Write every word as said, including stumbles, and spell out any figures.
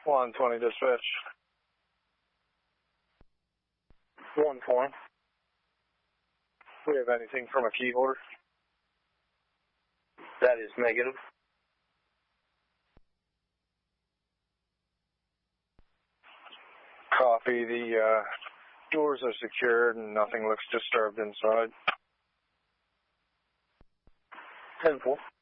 one twenty dispatch. one twenty. We have anything from a key holder? That is negative. Copy. The uh, doors are secured and nothing looks disturbed inside. ten four.